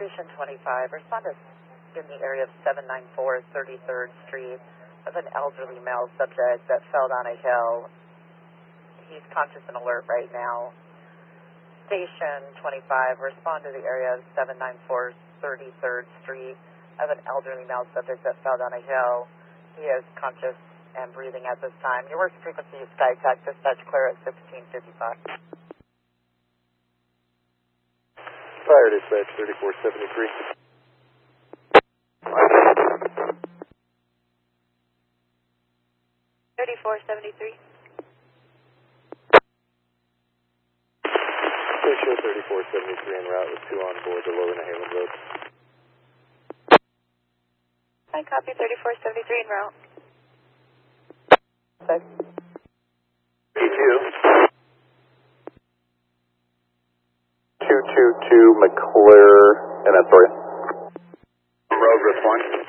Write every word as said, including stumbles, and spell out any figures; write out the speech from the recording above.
Station twenty-five, respond in the area of seven ninety-four thirty-third Street of an elderly male subject that fell down a hill. He's conscious and alert right now. Station twenty-five, respond to the area of seven ninety-four thirty-third Street of an elderly male subject that fell down a hill. He is conscious and breathing at this time. Your worst frequency is SkyTech, dispatch clear at sixteen fifty-five. Fire dispatch thirty-four seventy-three. thirty-four seventy-three. Ratio thirty-four seventy-three en route with two on board the lower Nehalem Road. I copy thirty-four seventy-three en route. B two. two two two McClure, and that's sorry. Road response.